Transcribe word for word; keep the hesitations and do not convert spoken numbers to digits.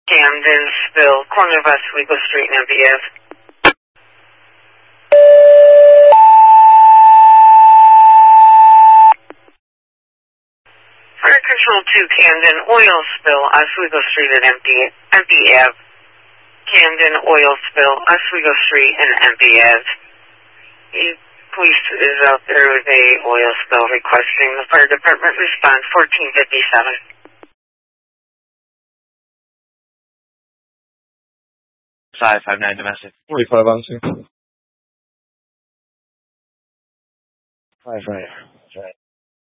Camden spill, corner of Oswego Street and M B S. Fire Control two, Camden oil spill, Oswego Street and M B F. Camden oil spill, Oswego Street and M B S. The police is out there with a oil spill requesting the fire department respond fourteen fifty-seven. five five nine domestic. forty-five on scene. Five right.